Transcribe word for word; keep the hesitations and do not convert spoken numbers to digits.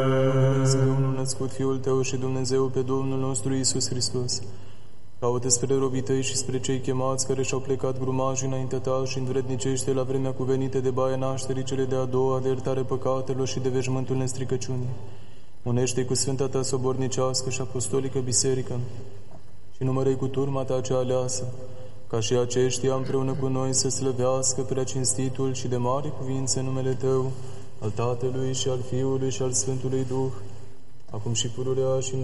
Dumnezeu născut Fiul Tău și Dumnezeu pe Domnul nostru Iisus Hristos. Caută spre robii Tăi și spre cei chemați care și-au plecat grumajii înaintea Ta și învrednicește la vremea cuvenită de baia nașterii cele de-a doua, de iertare păcatelor și de veșmântul nestricăciunii. Unește-i cu Sfânta Ta sobornicească și apostolică biserică și numără-i cu turma Ta cea aleasă, ca și aceștia împreună cu noi să slăvească prea cinstitul și de mari cuvințe numele Tău, al Tatălui și al Fiului și al Sfântului Duh, acum și pururea și în